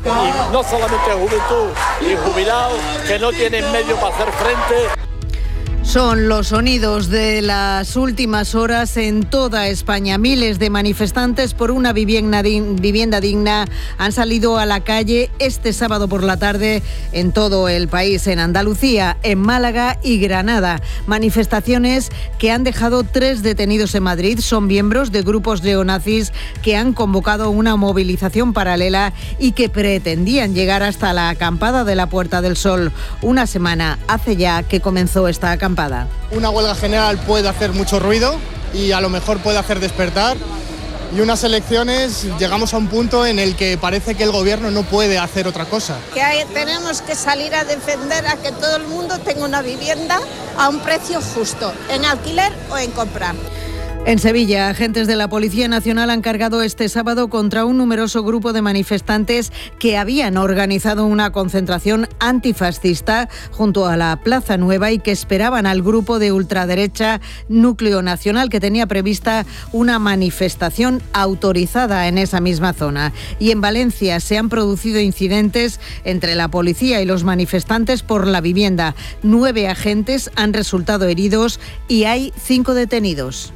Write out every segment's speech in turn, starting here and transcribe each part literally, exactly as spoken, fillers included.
y no solamente juventud y jubilados que no tienen medios para hacer frente. Son los sonidos de las últimas horas en toda España. Miles de manifestantes por una vivienda, vivienda digna han salido a la calle este sábado por la tarde en todo el país, en Andalucía, en Málaga y Granada. Manifestaciones que han dejado tres detenidos en Madrid. Son miembros de grupos neonazis que han convocado una movilización paralela y que pretendían llegar hasta la acampada de la Puerta del Sol. Una semana hace ya que comenzó esta acampada. Una huelga general puede hacer mucho ruido y a lo mejor puede hacer despertar, y unas elecciones llegamos a un punto en el que parece que el gobierno no puede hacer otra cosa. Que hay, tenemos que salir a defender a que todo el mundo tenga una vivienda a un precio justo, en alquiler o en compra. En Sevilla, agentes de la Policía Nacional han cargado este sábado contra un numeroso grupo de manifestantes que habían organizado una concentración antifascista junto a la Plaza Nueva y que esperaban al grupo de ultraderecha Núcleo Nacional, que tenía prevista una manifestación autorizada en esa misma zona. Y en Valencia se han producido incidentes entre la policía y los manifestantes por la vivienda. Nueve agentes han resultado heridos y hay cinco detenidos.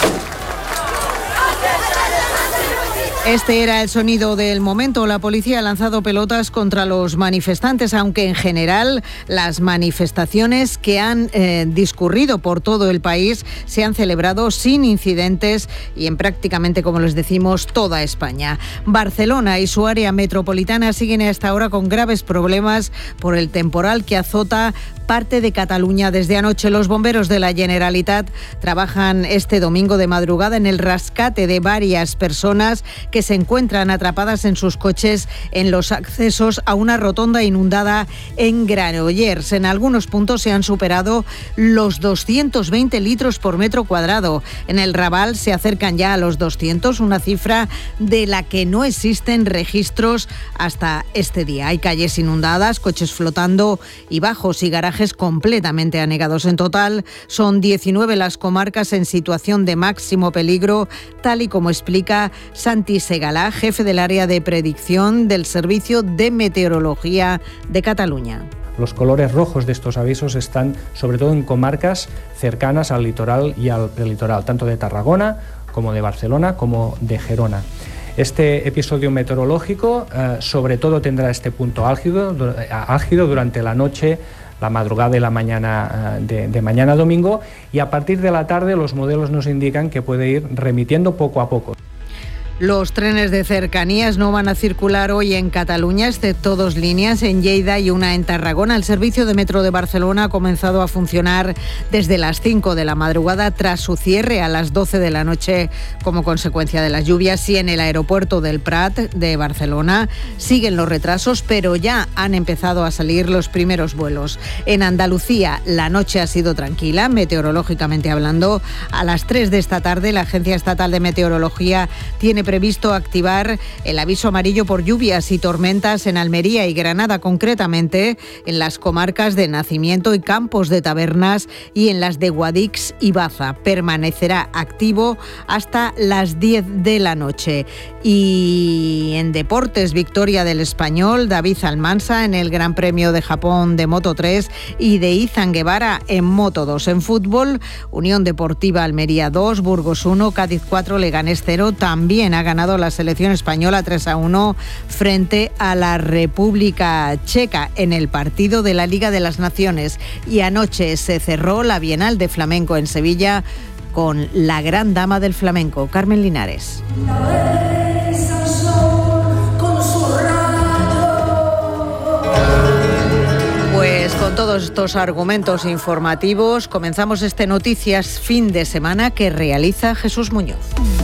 Este era el sonido del momento. La policía ha lanzado pelotas contra los manifestantes, aunque en general las manifestaciones que han eh, discurrido por todo el país se han celebrado sin incidentes y en prácticamente, como les decimos, toda España. Barcelona y su área metropolitana siguen hasta ahora con graves problemas por el temporal que azota parte de Cataluña desde anoche. Los bomberos de la Generalitat trabajan este domingo de madrugada en el rescate de varias personas que se encuentran atrapadas en sus coches en los accesos a una rotonda inundada en Granollers. En algunos puntos se han superado los doscientos veinte litros por metro cuadrado. En el Raval se acercan ya a los doscientos, una cifra de la que no existen registros hasta este día. Hay calles inundadas, coches flotando y bajos y garajes completamente anegados. En total son diecinueve las comarcas en situación de máximo peligro, tal y como explica Santi Segalá, jefe del área de predicción del Servicio de Meteorología de Cataluña. Los colores rojos de estos avisos están sobre todo en comarcas cercanas al litoral y al prelitoral, tanto de Tarragona como de Barcelona como de Gerona. Este episodio meteorológico eh, sobre todo tendrá este punto álgido, álgido durante la noche, la madrugada y la mañana de, de mañana domingo, y a partir de la tarde los modelos nos indican que puede ir remitiendo poco a poco. Los trenes de cercanías no van a circular hoy en Cataluña, excepto dos líneas, en Lleida y una en Tarragona. El servicio de metro de Barcelona ha comenzado a funcionar desde las cinco de la madrugada tras su cierre a las doce de la noche como consecuencia de las lluvias. Y en el aeropuerto del Prat de Barcelona siguen los retrasos, pero ya han empezado a salir los primeros vuelos. En Andalucía la noche ha sido tranquila, meteorológicamente hablando. A las tres de esta tarde la Agencia Estatal de Meteorología tiene previsto activar el aviso amarillo por lluvias y tormentas en Almería y Granada, concretamente en las comarcas de Nacimiento y Campos de Tabernas y en las de Guadix y Baza. Permanecerá activo hasta las diez de la noche. Y en deportes, victoria del español David Almansa en el Gran Premio de Japón de Moto tres y de Izan Guevara en Moto dos. En fútbol, Unión Deportiva Almería dos, Burgos uno, Cádiz cuatro, Leganés cero. También ha ganado la selección española tres a uno frente a la República Checa en el partido de la Liga de las Naciones. Y anoche se cerró la Bienal de Flamenco en Sevilla con la gran dama del flamenco, Carmen Linares. Pues con todos estos argumentos informativos comenzamos este Noticias Fin de Semana que realiza Jesús Muñoz.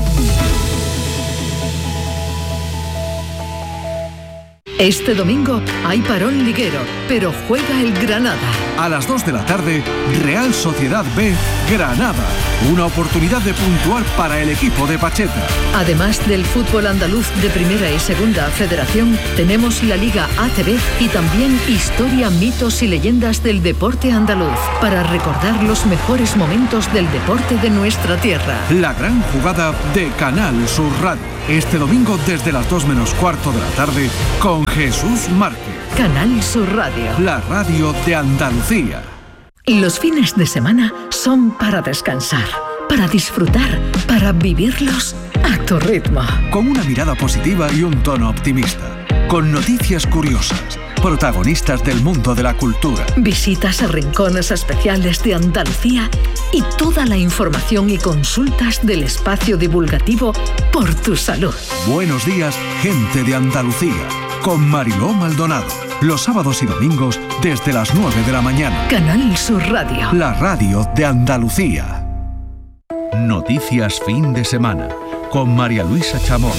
Este domingo hay parón liguero, pero juega el Granada. A las dos de la tarde, Real Sociedad B, Granada. Una oportunidad de puntuar para el equipo de Pacheta. Además del fútbol andaluz de Primera y Segunda Federación, tenemos la Liga A C B y también historia, mitos y leyendas del deporte andaluz, para recordar los mejores momentos del deporte de nuestra tierra. La gran jugada de Canal Sur Radio. Este domingo desde las dos menos cuarto de la tarde con Jesús Márquez. Canal Sur Radio. La radio de Andalucía. Los fines de semana son para descansar, para disfrutar, para vivirlos a tu ritmo. Con una mirada positiva y un tono optimista. Con noticias curiosas. Protagonistas del mundo de la cultura. Visitas a rincones especiales de Andalucía y toda la información y consultas del espacio divulgativo por tu salud. Buenos días, gente de Andalucía. Con Mariló Maldonado. Los sábados y domingos desde las nueve de la mañana. Canal Sur Radio. La radio de Andalucía. Noticias fin de semana. Con María Luisa Chamorro.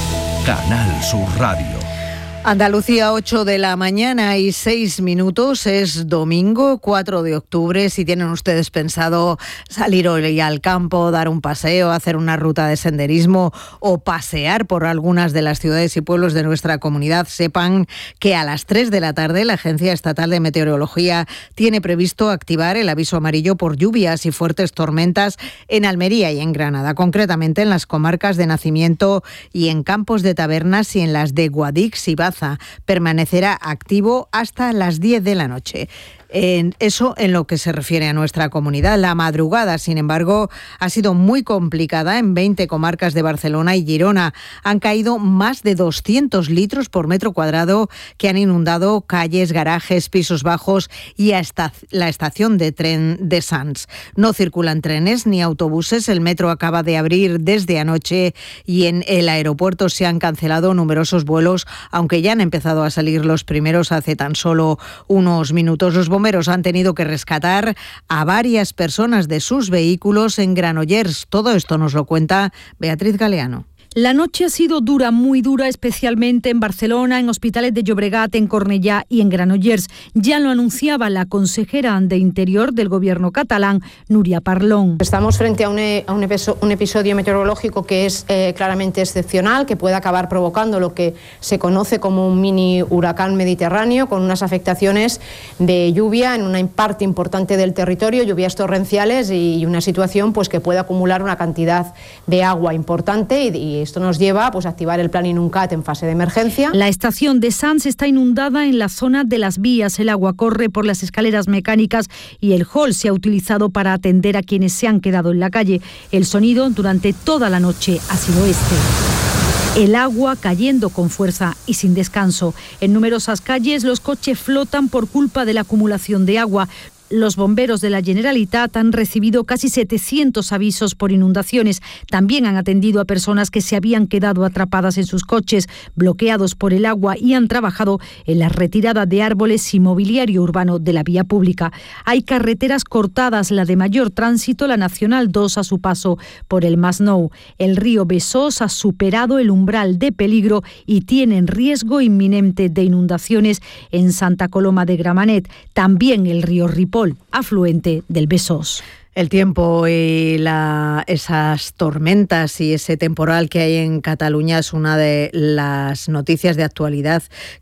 Canal Sur Radio. Andalucía, ocho de la mañana y seis minutos, es domingo cuatro de octubre. Si tienen ustedes pensado salir hoy al campo, dar un paseo, hacer una ruta de senderismo o pasear por algunas de las ciudades y pueblos de nuestra comunidad, sepan que a las tres de la tarde la Agencia Estatal de Meteorología tiene previsto activar el aviso amarillo por lluvias y fuertes tormentas en Almería y en Granada, concretamente en las comarcas de Nacimiento y en Campos de Tabernas y en las de Guadix y Baza. Permanecerá activo hasta las diez de la noche. En eso en lo que se refiere a nuestra comunidad. La madrugada, sin embargo, ha sido muy complicada en veinte comarcas de Barcelona y Girona. Han caído más de doscientos litros por metro cuadrado que han inundado calles, garajes, pisos bajos y hasta la estación de tren de Sants. No circulan trenes ni autobuses. El metro acaba de abrir desde anoche y en el aeropuerto se han cancelado numerosos vuelos, aunque ya han empezado a salir los primeros hace tan solo unos minutos. Los bomberos han tenido que rescatar a varias personas de sus vehículos en Granollers. Todo esto nos lo cuenta Beatriz Galeano. La noche ha sido dura, muy dura, especialmente en Barcelona, en Hospitalet de Llobregat, en Cornellá y en Granollers. Ya lo anunciaba la consejera de Interior del Gobierno catalán, Núria Parlon. Estamos frente a un, a un, episodio, un episodio meteorológico que es eh, claramente excepcional, que puede acabar provocando lo que se conoce como un mini huracán mediterráneo, con unas afectaciones de lluvia en una parte importante del territorio, lluvias torrenciales y una situación pues, que puede acumular una cantidad de agua importante y, y esto nos lleva pues, a activar el plan Inuncat en fase de emergencia. La estación de Sants está inundada en la zona de las vías. El agua corre por las escaleras mecánicas y el hall se ha utilizado para atender a quienes se han quedado en la calle. El sonido durante toda la noche ha sido este. El agua cayendo con fuerza y sin descanso. En numerosas calles los coches flotan por culpa de la acumulación de agua. Los bomberos de la Generalitat han recibido casi setecientos avisos por inundaciones. También han atendido a personas que se habían quedado atrapadas en sus coches, bloqueados por el agua, y han trabajado en la retirada de árboles y mobiliario urbano de la vía pública. Hay carreteras cortadas, la de mayor tránsito, la Nacional dos, a su paso por el Masnou. El río Besós ha superado el umbral de peligro y tiene riesgo inminente de inundaciones en Santa Coloma de Gramenet. También el río Ripoll, afluente del Besós. El tiempo y la, esas tormentas y ese temporal que hay en Cataluña es una de las noticias de actualidad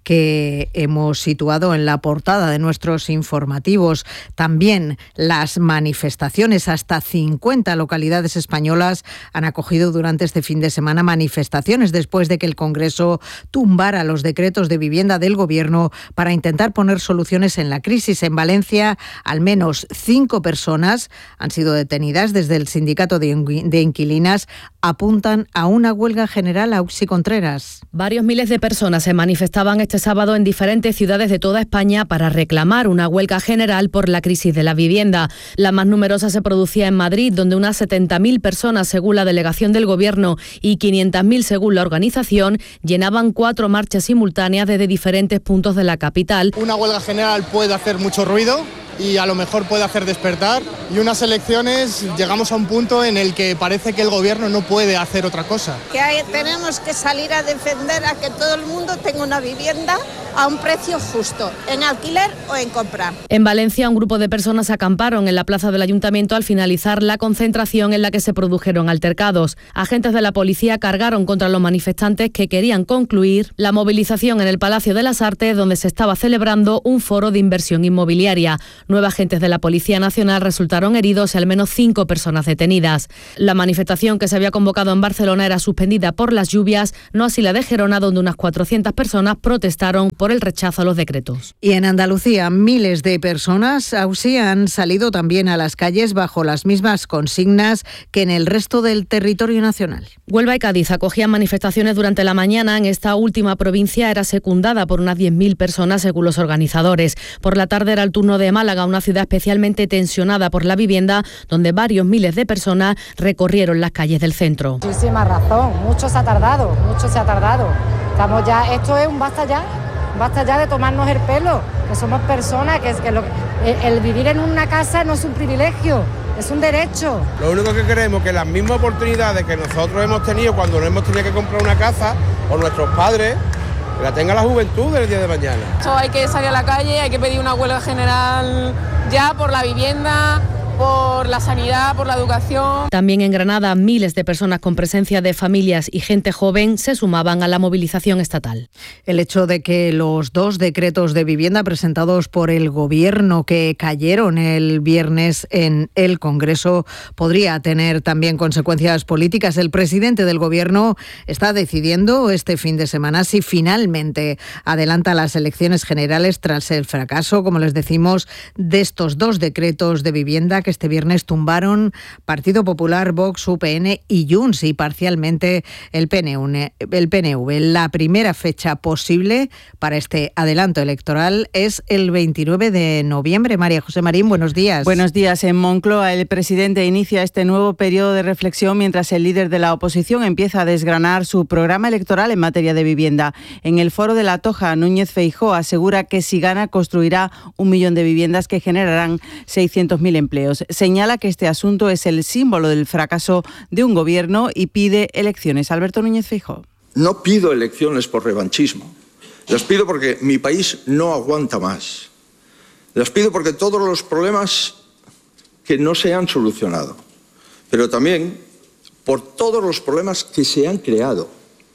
que hemos situado en la portada de nuestros informativos. También las manifestaciones. Hasta cincuenta localidades españolas han acogido durante este fin de semana manifestaciones después de que el Congreso tumbara los decretos de vivienda del Gobierno para intentar poner soluciones en la crisis. En Valencia, al menos cinco personas han sido detenidas. Desde el sindicato de inquilinas apuntan a una huelga general. Auxi Contreras. Varios miles de personas se manifestaban este sábado en diferentes ciudades de toda España para reclamar una huelga general por la crisis de la vivienda. La más numerosa se producía en Madrid, donde unas setenta mil personas, según la delegación del Gobierno, y quinientas mil según la organización, llenaban cuatro marchas simultáneas desde diferentes puntos de la capital. Una huelga general puede hacer mucho ruido y a lo mejor puede hacer despertar, y unas elecciones llegamos a un punto en el que parece que el Gobierno no puede hacer otra cosa. Que hay, tenemos que salir a defender a que todo el mundo tenga una vivienda a un precio justo, en alquiler o en compra. En Valencia, un grupo de personas acamparon en la plaza del Ayuntamiento al finalizar la concentración en la que se produjeron altercados. Agentes de la policía cargaron contra los manifestantes que querían concluir la movilización en el Palacio de las Artes, donde se estaba celebrando un foro de inversión inmobiliaria. Nueve agentes de la Policía Nacional resultaron heridos y al menos cinco personas detenidas. La manifestación que se había convocado en Barcelona era suspendida por las lluvias, no así la de Gerona, donde unas cuatrocientas personas protestaron por el rechazo a los decretos. Y en Andalucía, miles de personas sí han salido también a las calles bajo las mismas consignas que en el resto del territorio nacional. Huelva y Cádiz acogían manifestaciones durante la mañana. En esta última provincia era secundada por unas diez mil personas según los organizadores. Por la tarde era el turno de Málaga, una ciudad especialmente tensionada por la vivienda, donde varios miles de personas recorrieron las calles del centro. Muchísima razón, mucho se ha tardado, mucho se ha tardado. Estamos ya, esto es un basta ya. Basta ya de tomarnos el pelo, que somos personas, que, es, que lo, el, el vivir en una casa no es un privilegio, es un derecho. Lo único que queremos es que las mismas oportunidades que nosotros hemos tenido cuando no hemos tenido que comprar una casa, o nuestros padres, que la tenga la juventud del día de mañana. Esto hay que salir a la calle, hay que pedir una huelga general ya por la vivienda, por la sanidad, por la educación. También en Granada, miles de personas con presencia de familias y gente joven se sumaban a la movilización estatal. El hecho de que los dos decretos de vivienda presentados por el Gobierno que cayeron el viernes en el Congreso podría tener también consecuencias políticas. El presidente del Gobierno está decidiendo este fin de semana si finalmente adelanta las elecciones generales tras el fracaso, como les decimos, de estos dos decretos de vivienda que este viernes tumbaron Partido Popular, Vox, U P N y Junts y parcialmente el P N V. La primera fecha posible para este adelanto electoral es el veintinueve de noviembre. María José Marín, buenos días. Buenos días. En Moncloa, el presidente inicia este nuevo periodo de reflexión mientras el líder de la oposición empieza a desgranar su programa electoral en materia de vivienda. En el Foro de la Toja, Núñez Feijóo asegura que si gana construirá un millón de viviendas que generarán seiscientos mil empleos. Señala que este asunto es el símbolo del fracaso de un gobierno y pide elecciones. Alberto Núñez Feijóo. No pido elecciones por revanchismo. Las pido porque mi país no aguanta más. Las pido porque todos los problemas que no se han solucionado, pero también por todos los problemas que se han creado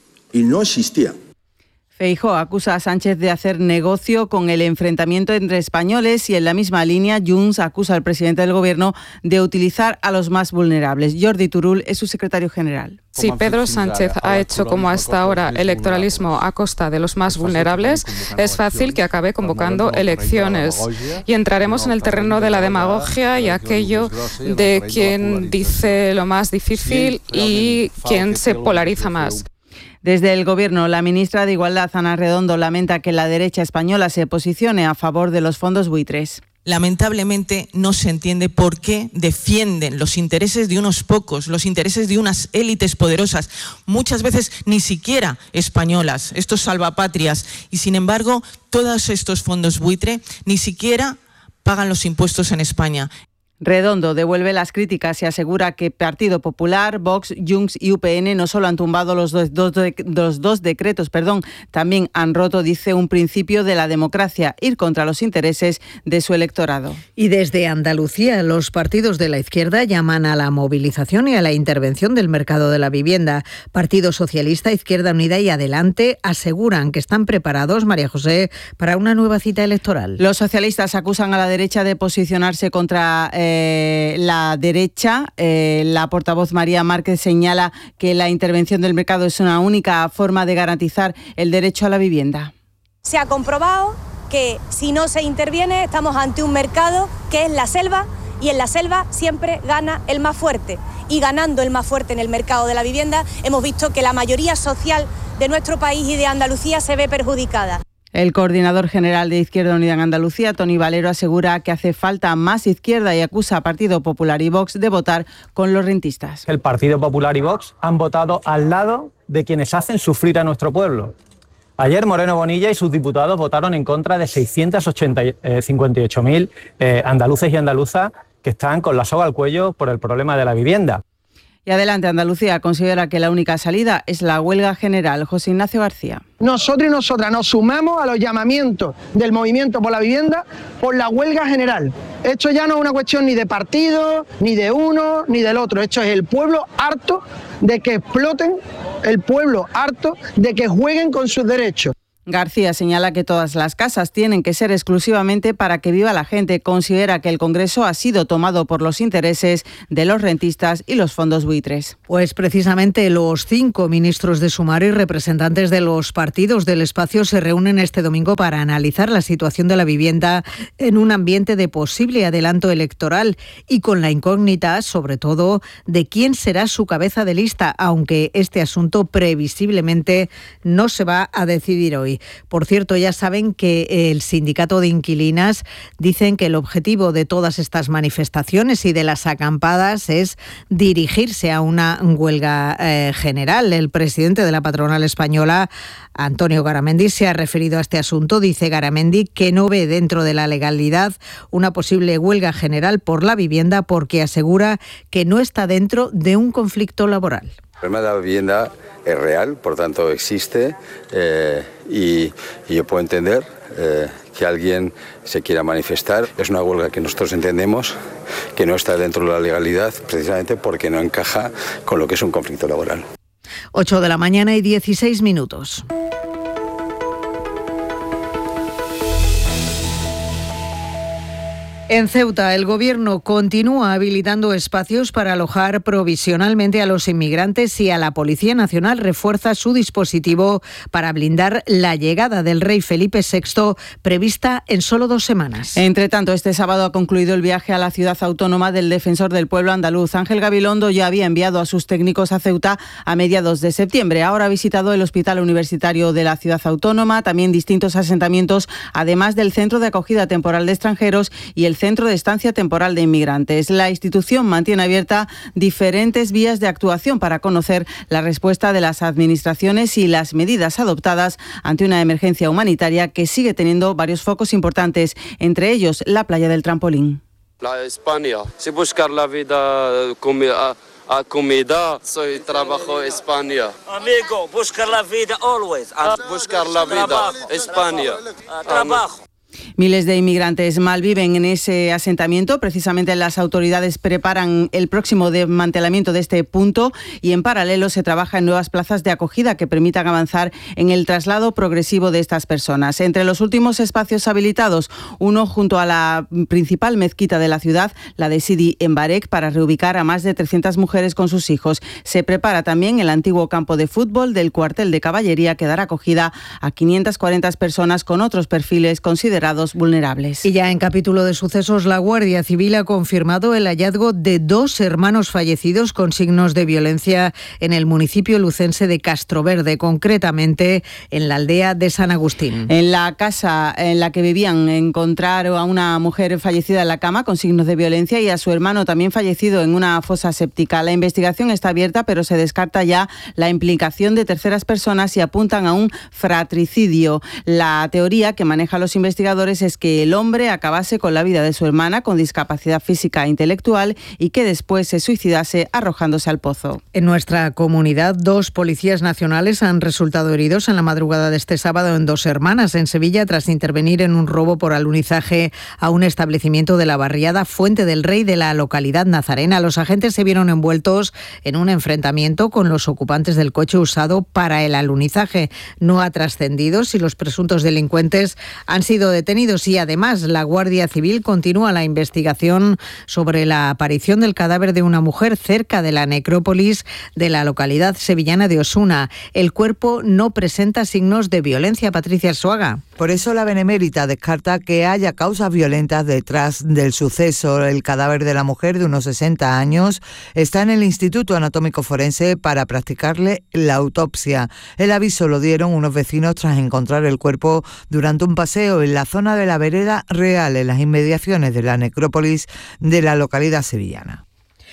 y no existían. Feijóo acusa a Sánchez de hacer negocio con el enfrentamiento entre españoles y en la misma línea Junts acusa al presidente del Gobierno de utilizar a los más vulnerables. Jordi Turull es su secretario general. Si Pedro Sánchez ha hecho como hasta ahora electoralismo a costa de los más vulnerables, es fácil que acabe convocando elecciones y entraremos en el terreno de la demagogia y aquello de quien dice lo más difícil y quien se polariza más. Desde el Gobierno, la ministra de Igualdad, Ana Redondo, lamenta que la derecha española se posicione a favor de los fondos buitres. Lamentablemente no se entiende por qué defienden los intereses de unos pocos, los intereses de unas élites poderosas, muchas veces ni siquiera españolas, estos salvapatrias, y sin embargo todos estos fondos buitre ni siquiera pagan los impuestos en España. Redondo devuelve las críticas y asegura que Partido Popular, Vox, Junts y U P N no solo han tumbado los dos, dos, los dos decretos, perdón, también han roto, dice, un principio de la democracia, ir contra los intereses de su electorado. Y desde Andalucía, los partidos de la izquierda llaman a la movilización y a la intervención del mercado de la vivienda. Partido Socialista, Izquierda Unida y Adelante aseguran que están preparados, María José, para una nueva cita electoral. Los socialistas acusan a la derecha de posicionarse contra eh, Eh, la derecha. Eh, la portavoz María Márquez señala que la intervención del mercado es una única forma de garantizar el derecho a la vivienda. Se ha comprobado que si no se interviene estamos ante un mercado que es la selva y en la selva siempre gana el más fuerte. Y ganando el más fuerte en el mercado de la vivienda hemos visto que la mayoría social de nuestro país y de Andalucía se ve perjudicada. El coordinador general de Izquierda Unida en Andalucía, Toni Valero, asegura que hace falta más izquierda y acusa a Partido Popular y Vox de votar con los rentistas. El Partido Popular y Vox han votado al lado de quienes hacen sufrir a nuestro pueblo. Ayer Moreno Bonilla y sus diputados votaron en contra de seiscientos cincuenta y ocho mil eh, andaluces y andaluzas que están con la soga al cuello por el problema de la vivienda. Y adelante, Andalucía considera que la única salida es la huelga general. José Ignacio García. Nosotros y nosotras nos sumamos a los llamamientos del movimiento por la vivienda por la huelga general. Esto ya no es una cuestión ni de partido, ni de uno, ni del otro. Esto es el pueblo harto de que exploten, el pueblo harto de que jueguen con sus derechos. García señala que todas las casas tienen que ser exclusivamente para que viva la gente. Considera que el Congreso ha sido tomado por los intereses de los rentistas y los fondos buitres. Pues precisamente los cinco ministros de Sumar y representantes de los partidos del espacio se reúnen este domingo para analizar la situación de la vivienda en un ambiente de posible adelanto electoral y con la incógnita, sobre todo, de quién será su cabeza de lista, aunque este asunto previsiblemente no se va a decidir hoy. Por cierto, ya saben que el sindicato de inquilinas dicen que el objetivo de todas estas manifestaciones y de las acampadas es dirigirse a una huelga eh, general. El presidente de la patronal española, Antonio Garamendi, se ha referido a este asunto. Dice Garamendi que no ve dentro de la legalidad una posible huelga general por la vivienda porque asegura que no está dentro de un conflicto laboral. El problema de la vivienda es real, por tanto existe eh, y, y yo puedo entender eh, que alguien se quiera manifestar. Es una huelga que nosotros entendemos que no está dentro de la legalidad precisamente porque no encaja con lo que es un conflicto laboral. ocho de la mañana y dieciséis minutos. En Ceuta, el Gobierno continúa habilitando espacios para alojar provisionalmente a los inmigrantes y a la Policía Nacional refuerza su dispositivo para blindar la llegada del rey Felipe sexto prevista en solo dos semanas. Entre tanto, este sábado ha concluido el viaje a la ciudad autónoma del defensor del pueblo andaluz. Ángel Gabilondo ya había enviado a sus técnicos a Ceuta a mediados de septiembre. Ahora ha visitado el Hospital Universitario de la ciudad autónoma, también distintos asentamientos, además del Centro de Acogida Temporal de Extranjeros y el Centro de Estancia Temporal de Inmigrantes. La institución mantiene abierta diferentes vías de actuación para conocer la respuesta de las administraciones y las medidas adoptadas ante una emergencia humanitaria que sigue teniendo varios focos importantes, entre ellos la playa del Trampolín. La España, si buscar la vida comida, a comida, soy trabajo España. Amigo, buscar la vida always. Buscar la vida España. Trabajo. Miles de inmigrantes malviven en ese asentamiento. Precisamente las autoridades preparan el próximo desmantelamiento de este punto y en paralelo se trabaja en nuevas plazas de acogida que permitan avanzar en el traslado progresivo de estas personas. Entre los últimos espacios habilitados, uno junto a la principal mezquita de la ciudad, la de Sidi en Barek, para reubicar a más de trescientas mujeres con sus hijos. Se prepara también el antiguo campo de fútbol del cuartel de caballería que dará acogida a quinientas cuarenta personas con otros perfiles considerados vulnerables. Y ya en capítulo de sucesos, la Guardia Civil ha confirmado el hallazgo de dos hermanos fallecidos con signos de violencia en el municipio lucense de Castroverde, concretamente en la aldea de San Agustín. En la casa en la que vivían encontraron a una mujer fallecida en la cama con signos de violencia y a su hermano también fallecido en una fosa séptica. La investigación está abierta, pero se descarta ya la implicación de terceras personas y apuntan a un fratricidio. La teoría que manejan los investigadores es que el hombre acabase con la vida de su hermana con discapacidad física e intelectual y que después se suicidase arrojándose al pozo. En nuestra comunidad, dos policías nacionales han resultado heridos en la madrugada de este sábado en Dos Hermanas, en Sevilla, tras intervenir en un robo por alunizaje a un establecimiento de la barriada Fuente del Rey de la localidad nazarena. Los agentes se vieron envueltos en un enfrentamiento con los ocupantes del coche usado para el alunizaje. No ha trascendido si los presuntos delincuentes han sido detenidos y además la Guardia Civil continúa la investigación sobre la aparición del cadáver de una mujer cerca de la necrópolis de la localidad sevillana de Osuna. El cuerpo no presenta signos de violencia. Patricia Arzuaga. Por eso la Benemérita descarta que haya causas violentas detrás del suceso. El cadáver de la mujer de unos sesenta años está en el Instituto Anatómico Forense para practicarle la autopsia. El aviso lo dieron unos vecinos tras encontrar el cuerpo durante un paseo en la zona de la Vereda Real, en las inmediaciones de la necrópolis de la localidad sevillana.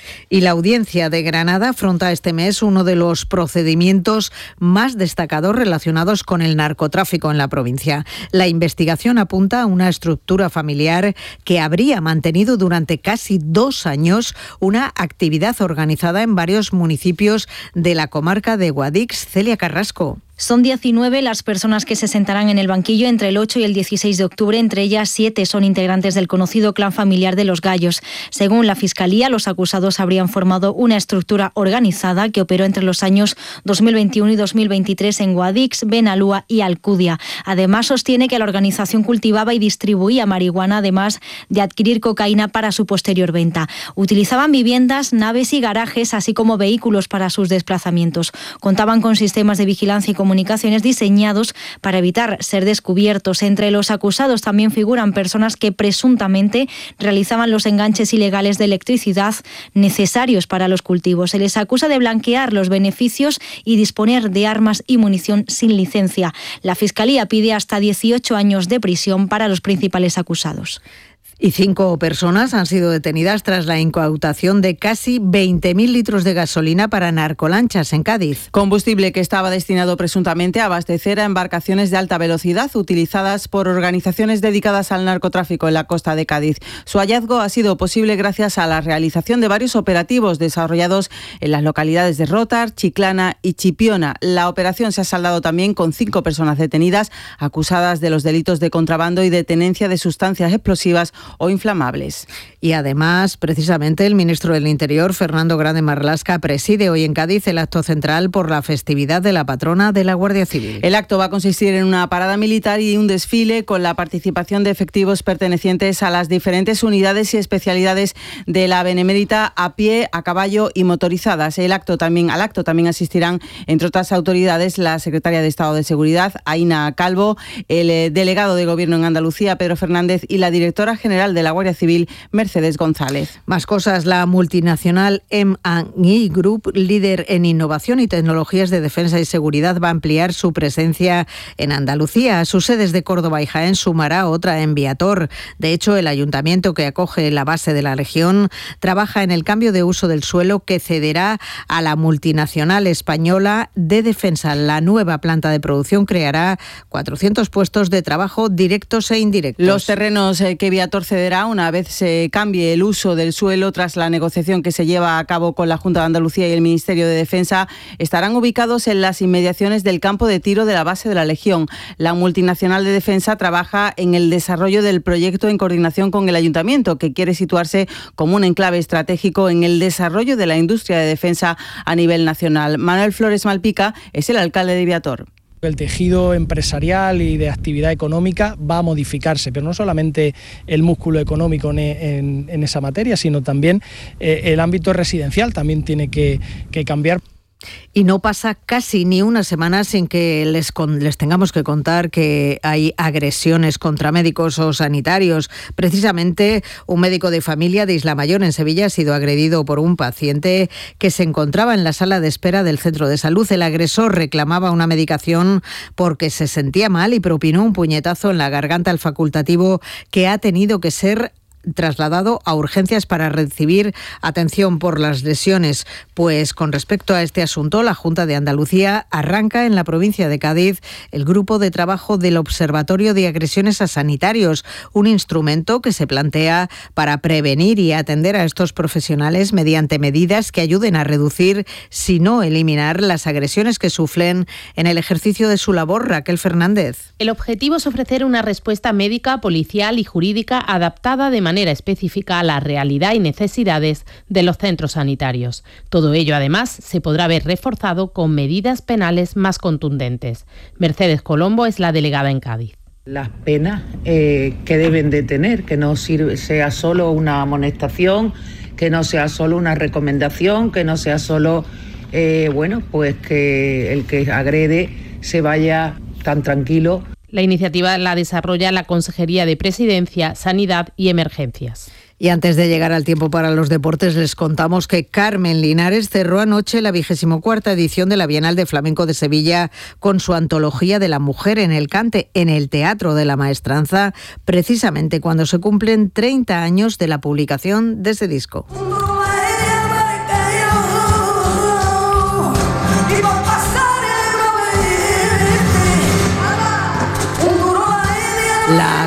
Y la Audiencia de Granada afronta este mes uno de los procedimientos más destacados relacionados con el narcotráfico en la provincia. La investigación apunta a una estructura familiar que habría mantenido durante casi dos años una actividad organizada en varios municipios de la comarca de Guadix. Celia Carrasco. Son diecinueve las personas que se sentarán en el banquillo entre el ocho y el dieciséis de octubre. Entre ellas, siete son integrantes del conocido clan familiar de Los Gallos. Según la Fiscalía, los acusados habrían formado una estructura organizada que operó entre los años dos mil veintiuno y dos mil veintitrés en Guadix, Benalúa y Alcudia. Además, sostiene que la organización cultivaba y distribuía marihuana, además de adquirir cocaína para su posterior venta. Utilizaban viviendas, naves y garajes, así como vehículos para sus desplazamientos. Contaban con sistemas de vigilancia y comunicaciones diseñados para evitar ser descubiertos. Entre los acusados también figuran personas que presuntamente realizaban los enganches ilegales de electricidad necesarios para los cultivos. Se les acusa de blanquear los beneficios y disponer de armas y munición sin licencia. La Fiscalía pide hasta dieciocho años de prisión para los principales acusados. Y cinco personas han sido detenidas tras la incautación de casi veinte mil litros de gasolina para narcolanchas en Cádiz. Combustible que estaba destinado presuntamente a abastecer a embarcaciones de alta velocidad utilizadas por organizaciones dedicadas al narcotráfico en la costa de Cádiz. Su hallazgo ha sido posible gracias a la realización de varios operativos desarrollados en las localidades de Rótar, Chiclana y Chipiona. La operación se ha saldado también con cinco personas detenidas acusadas de los delitos de contrabando y de tenencia de sustancias explosivas o inflamables. Y además, precisamente, el ministro del Interior, Fernando Grande Marlaska, preside hoy en Cádiz el acto central por la festividad de la patrona de la Guardia Civil. El acto va a consistir en una parada militar y un desfile con la participación de efectivos pertenecientes a las diferentes unidades y especialidades de la Benemérita a pie, a caballo y motorizadas. El acto también, al acto también asistirán, entre otras autoridades, la secretaria de Estado de Seguridad, Aina Calvo, el delegado de Gobierno en Andalucía, Pedro Fernández, y la directora general de la Guardia Civil, Mercedes González. Más cosas. La multinacional eme and e Group, líder en innovación y tecnologías de defensa y seguridad, va a ampliar su presencia en Andalucía. A sus sedes de Córdoba y Jaén sumará otra en Viator. De hecho, el ayuntamiento que acoge la base de la región trabaja en el cambio de uso del suelo que cederá a la multinacional española de defensa. La nueva planta de producción creará cuatrocientos puestos de trabajo directos e indirectos. Los terrenos que Viator cederá una vez se cambie el uso del suelo tras la negociación que se lleva a cabo con la Junta de Andalucía y el Ministerio de Defensa estarán ubicados en las inmediaciones del campo de tiro de la base de la Legión. La multinacional de defensa trabaja en el desarrollo del proyecto en coordinación con el Ayuntamiento, que quiere situarse como un enclave estratégico en el desarrollo de la industria de defensa a nivel nacional. Manuel Flores Malpica es el alcalde de Viator. El tejido empresarial y de actividad económica va a modificarse, pero no solamente el músculo económico en, en, en esa materia, sino también eh, el ámbito residencial también tiene que, que cambiar. Y no pasa casi ni una semana sin que les, con, les tengamos que contar que hay agresiones contra médicos o sanitarios. Precisamente, un médico de familia de Isla Mayor, en Sevilla, ha sido agredido por un paciente que se encontraba en la sala de espera del centro de salud. El agresor reclamaba una medicación porque se sentía mal y propinó un puñetazo en la garganta al facultativo, que ha tenido que ser trasladado a urgencias para recibir atención por las lesiones. Pues con respecto a este asunto, la Junta de Andalucía arranca en la provincia de Cádiz el grupo de trabajo del Observatorio de Agresiones a Sanitarios, un instrumento que se plantea para prevenir y atender a estos profesionales mediante medidas que ayuden a reducir, si no eliminar, las agresiones que sufren en el ejercicio de su labor. Raquel Fernández. El objetivo es ofrecer una respuesta médica, policial y jurídica adaptada de manera específica a la realidad y necesidades de los centros sanitarios. Todo ello, además, se podrá ver reforzado con medidas penales más contundentes. Mercedes Colombo es la delegada en Cádiz. Las penas eh, que deben de tener, que no sirve, sea solo una amonestación, que no sea solo una recomendación, que no sea solo, eh, bueno, pues que el que agrede se vaya tan tranquilo. La iniciativa la desarrolla la Consejería de Presidencia, Sanidad y Emergencias. Y antes de llegar al tiempo para los deportes, les contamos que Carmen Linares cerró anoche la vigésimo cuarta edición de la Bienal de Flamenco de Sevilla con su antología de la mujer en el cante en el Teatro de la Maestranza, precisamente cuando se cumplen treinta años de la publicación de ese disco.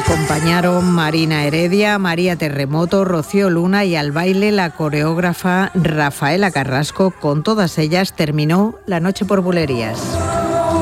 acompañaron Marina Heredia, María Terremoto, Rocío Luna y al baile la coreógrafa Rafaela Carrasco. Con todas ellas terminó la noche por Bulerías.